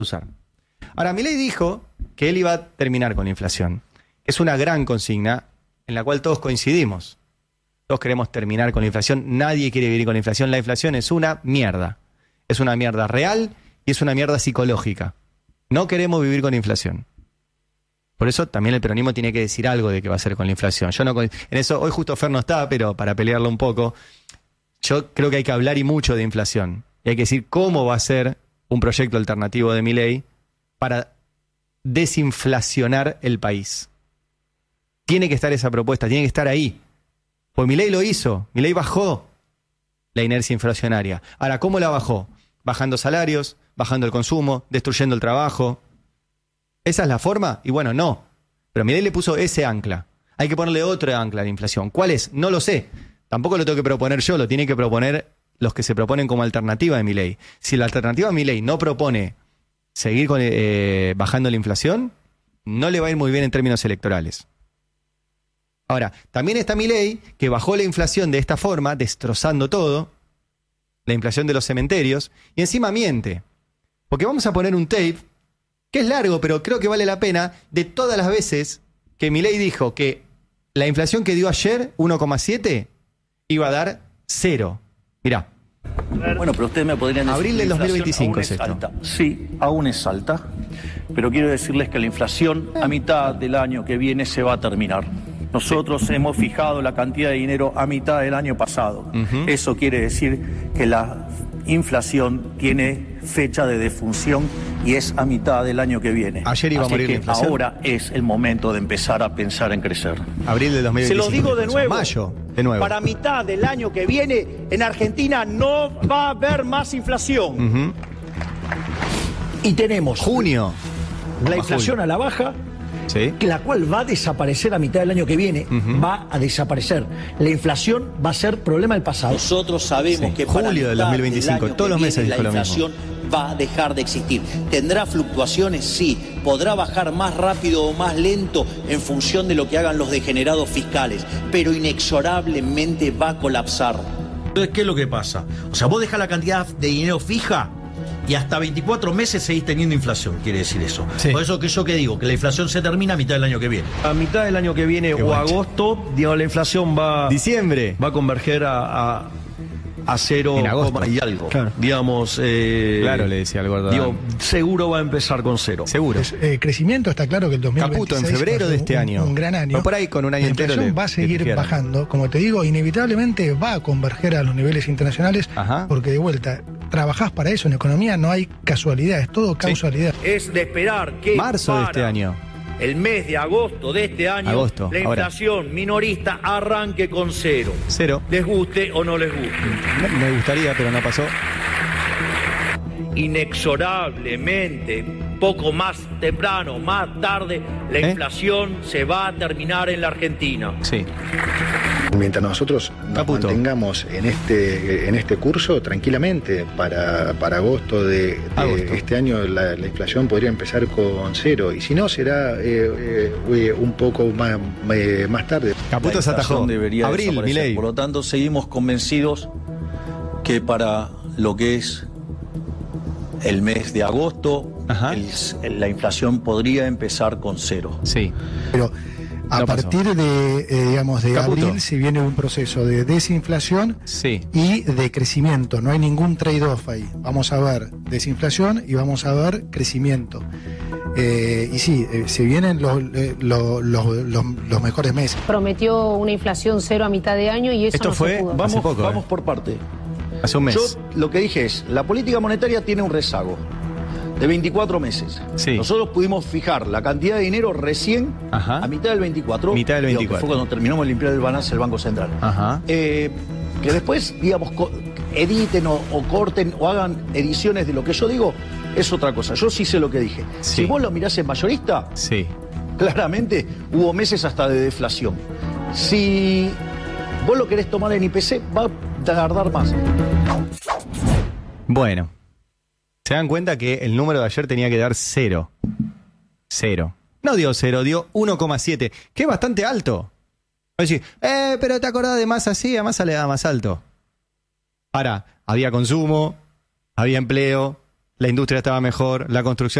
usar. Ahora, Milei dijo que él iba a terminar con la inflación. Es una gran consigna en la cual todos coincidimos. Todos queremos terminar con la inflación. Nadie quiere vivir con la inflación. La inflación es una mierda. Es una mierda real y es una mierda psicológica. No queremos vivir con inflación. Por eso también el peronismo tiene que decir algo de qué va a hacer con la inflación. Yo no, en eso, hoy justo Fer no está, pero para pelearlo un poco, yo creo que hay que hablar y mucho de inflación. Y hay que decir cómo va a ser un proyecto alternativo de Milei para desinflacionar el país. Tiene que estar esa propuesta, tiene que estar ahí. Pues Milei lo hizo, Milei bajó la inercia inflacionaria. Ahora, ¿cómo la bajó? Bajando salarios, bajando el consumo, destruyendo el trabajo. ¿Esa es la forma? Y bueno, no. Pero Milei le puso ese ancla. Hay que ponerle otro ancla a la inflación. ¿Cuál es? No lo sé. Tampoco lo tengo que proponer yo, lo tienen que proponer los que se proponen como alternativa de Milei. Si la alternativa de Milei no propone seguir bajando la inflación, no le va a ir muy bien en términos electorales. Ahora, también está Milei, que bajó la inflación de esta forma, destrozando todo, la inflación de los cementerios, y encima miente. Porque vamos a poner un tape, que es largo, pero creo que vale la pena, de todas las veces que Milei dijo que la inflación que dio ayer, 1,7, iba a dar 0. Mirá. Bueno, pero ustedes me podrían decir... Abril del que la inflación 2025 aún es esto. alta. Sí, aún es alta, pero quiero decirles que la inflación a mitad del año que viene se va a terminar. Nosotros hemos fijado la cantidad de dinero a mitad del año pasado. Eso quiere decir que la inflación tiene fecha de defunción y es a mitad del año que viene. Ayer iba a morir la inflación. Ahora es el momento de empezar a pensar en crecer. Abril del 2025. Se los digo de nuevo. Mayo, de nuevo. Para mitad del año que viene, en Argentina no va a haber más inflación. Y tenemos Junio. la inflación a la baja, ¿Sí? la cual va a desaparecer a mitad del año que viene. Va a desaparecer. La inflación va a ser problema del pasado. Nosotros sabemos Sí. que para Julio del mitad 2025, año todos que los meses viene, dijo la lo mismo. inflación va a dejar de existir. ¿Tendrá fluctuaciones? Sí. ¿Podrá bajar más rápido o más lento en función de lo que hagan los degenerados fiscales? Pero inexorablemente va a colapsar. Entonces, ¿qué es lo que pasa? O sea, vos dejás la cantidad de dinero fija y hasta 24 meses seguís teniendo inflación, quiere decir eso. Sí. Por eso que yo que digo, que la inflación se termina a mitad del año que viene. A mitad del año que viene Qué o guacho. agosto, digamos, la inflación va Diciembre. a converger a 0 En agosto. y algo. Claro. Digamos, Claro, le decía el gordo. digo, seguro va a empezar con 0. Seguro. Crecimiento está claro que el 2026 Caputo, en febrero de este año. un gran año. O por ahí con un año La entero inflación va a seguir bajando, como te digo, inevitablemente va a converger a los niveles internacionales, Ajá. porque de vuelta trabajás para eso. En economía no hay casualidad, es todo causalidad. Es de esperar que Marzo de este año. el mes de agosto de este año, Agosto, la ahora. inflación minorista arranque con 0. 0. Les guste o no les guste. Me gustaría, pero no pasó. Inexorablemente, poco más temprano, más tarde, la inflación se va a terminar en la Argentina. Sí. Mientras nosotros nos Caputo. mantengamos en este curso, tranquilamente, para agosto de Agosto. este año la inflación podría empezar con 0. Y si no, será un poco más tarde. Caputo se atajó. Debería Abril, desaparecer. Milei. Por lo tanto, seguimos convencidos que para lo que es el mes de agosto, Ajá. la inflación podría empezar con 0. Sí. Pero a No pasó. partir de, digamos, de Caputo. abril, si viene un proceso de desinflación Sí. y de crecimiento, no hay ningún trade-off ahí. Vamos a ver desinflación y vamos a ver crecimiento. Y sí, se vienen los mejores meses. Prometió una inflación 0 a mitad de año y eso Esto no fue- se pudo. Hace poco, Vamos por parte. Hace un mes. Yo lo que dije es, la política monetaria tiene un rezago de 24 meses. Sí. Nosotros pudimos fijar la cantidad de dinero recién Ajá. a mitad del 24. Mitad del digo, 24. que fue cuando terminamos de limpiar el balance del Banco Central. Ajá. Que después, digamos, editen o corten o hagan ediciones de lo que yo digo, es otra cosa. Yo sí sé lo que dije. Sí. Si vos lo mirás en mayorista, Sí. claramente hubo meses hasta de deflación. Si vos lo querés tomar en IPC, va a tardar más. Bueno. Se dan cuenta que el número de ayer tenía que dar 0. 0. No dio 0, dio 1,7. Que es bastante alto. Es decir, pero te acordás de Massa, sí, a Massa le da más alto. Ahora, había consumo, había empleo, la industria estaba mejor, la construcción